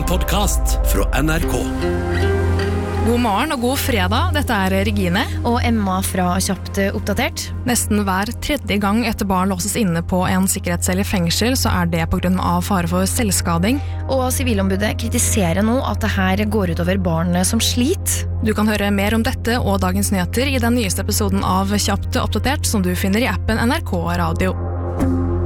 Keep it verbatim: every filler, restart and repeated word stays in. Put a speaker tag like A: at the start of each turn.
A: podcast fra N R K.
B: God morgen og god fredag, dette er Regine
C: og Emma fra Kjapt oppdatert.
B: Nesten hver tredje gang etter barn låses inne på en sikkerhetscelle i fengsel, så er det på grunn av fare for selvskading.
C: Og Sivilombudet kritiserer nå at det her går ut over barn som sliter.
B: Du kan høre mer om dette og dagens nyheter i den nyeste episoden av Kjapt oppdatert, som du finner i appen N R K Radio.